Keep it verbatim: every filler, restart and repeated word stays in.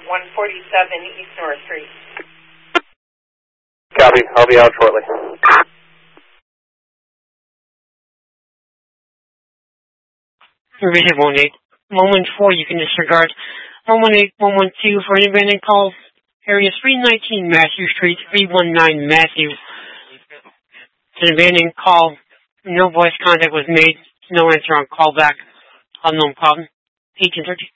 one forty-seven East North Street. Copy. I'll be out shortly. Revision one eight. one one four you can disregard. one one eight, one one two for an abandoned call. Area three nineteen Matthew Street, three one nine Matthew. It's an abandoned call. No voice contact was made. No answer on callback. Unknown problem. eighteen thirty.